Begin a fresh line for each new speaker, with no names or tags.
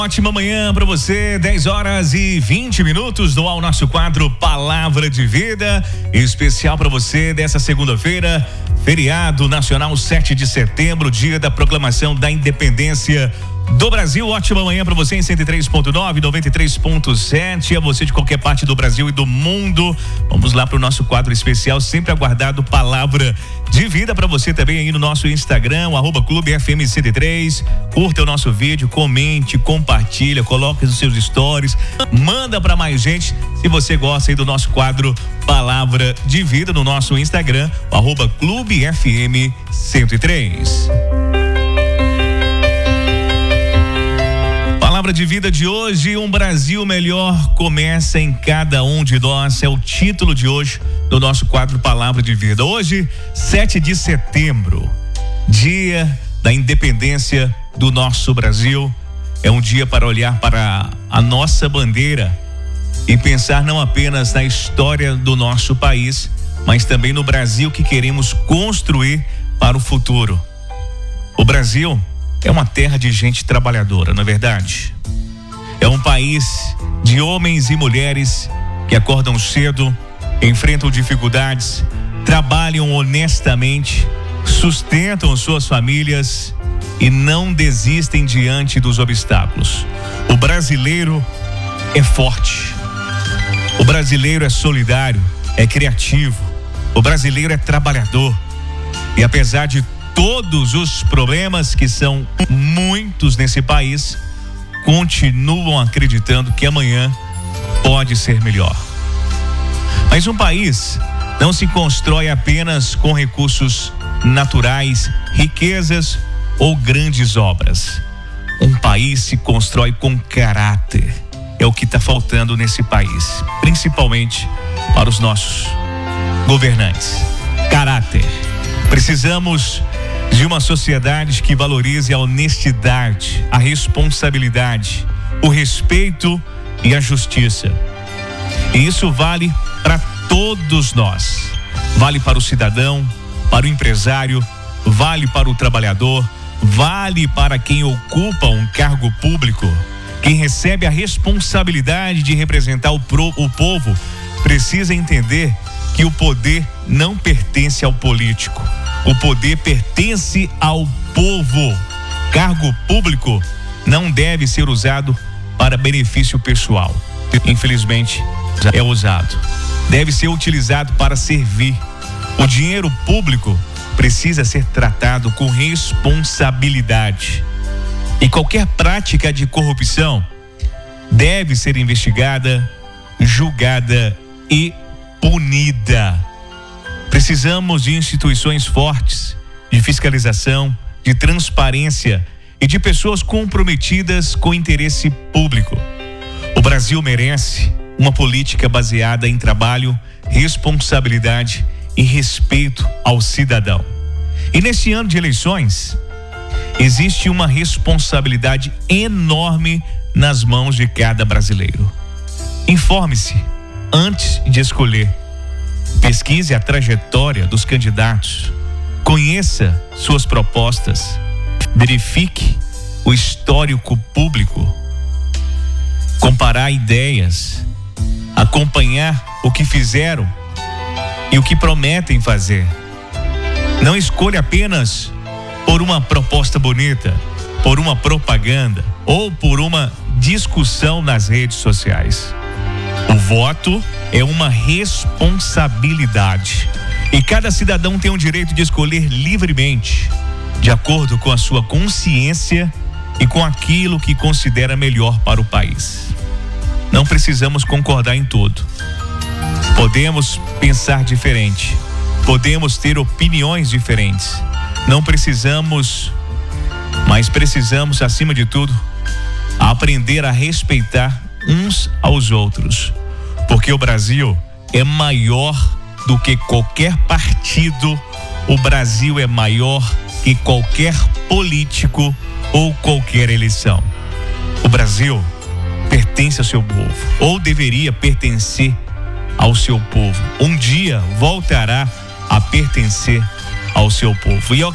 Ótima manhã para você, 10h20 no ao nosso quadro Palavra de Vida, especial para você dessa segunda-feira, feriado nacional 7 de setembro, dia da proclamação da independência do Brasil. Ótima manhã para você em 103.9, 93.7, a você de qualquer parte do Brasil e do mundo. Vamos lá para o nosso quadro especial, sempre aguardado, Palavra de Vida, para você também aí no nosso Instagram, @Clube FM 103. Curta o nosso vídeo, comente, compartilha, coloque os seus stories, manda para mais gente. Se você gosta aí do nosso quadro Palavra de Vida no nosso Instagram, @Clube FM 103. Palavra de Vida de hoje: um Brasil melhor começa em cada um de nós. É o título de hoje do nosso quadro Palavra de Vida. Hoje, 7 de setembro, dia da independência do nosso Brasil. É um dia para olhar para a nossa bandeira e pensar não apenas na história do nosso país, mas também no Brasil que queremos construir para o futuro. O Brasil é uma terra de gente trabalhadora, não é verdade? É um país de homens e mulheres que acordam cedo, enfrentam dificuldades, trabalham honestamente, sustentam suas famílias e não desistem diante dos obstáculos. O brasileiro é forte. O brasileiro é solidário, é criativo. O brasileiro é trabalhador. E apesar de todos os problemas, que são muitos nesse país, continuam acreditando que amanhã pode ser melhor. Mas um país não se constrói apenas com recursos naturais, riquezas ou grandes obras. Um país se constrói com caráter. É o que está faltando nesse país, principalmente para os nossos governantes. Caráter. Precisamos de uma sociedade que valorize a honestidade, a responsabilidade, o respeito e a justiça. E isso vale para todos nós. Vale para o cidadão, para o empresário, vale para o trabalhador, vale para quem ocupa um cargo público. Quem recebe a responsabilidade de representar o povo precisa entender que o poder não pertence ao político. O poder pertence ao povo. Cargo público não deve ser usado para benefício pessoal. Infelizmente, é usado. Deve ser utilizado para servir. O dinheiro público precisa ser tratado com responsabilidade. E qualquer prática de corrupção deve ser investigada, julgada e punida. Precisamos de instituições fortes, de fiscalização, de transparência e de pessoas comprometidas com o interesse público. O Brasil merece uma política baseada em trabalho, responsabilidade e respeito ao cidadão. E nesse ano de eleições, existe uma responsabilidade enorme nas mãos de cada brasileiro. Informe-se antes de escolher. Pesquise a trajetória dos candidatos, conheça suas propostas, verifique o histórico público, comparar ideias, acompanhar o que fizeram e o que prometem fazer. Não escolha apenas por uma proposta bonita, por uma propaganda ou por uma discussão nas redes sociais. O voto é uma responsabilidade e cada cidadão tem o direito de escolher livremente, de acordo com a sua consciência e com aquilo que considera melhor para o país. Não precisamos concordar em tudo. Podemos pensar diferente, podemos ter opiniões diferentes. Não precisamos, mas precisamos, acima de tudo, aprender a respeitar uns aos outros. Porque o Brasil é maior do que qualquer partido, o Brasil é maior que qualquer político ou qualquer eleição. O Brasil pertence ao seu povo, ou deveria pertencer ao seu povo. Um dia voltará a pertencer ao seu povo. E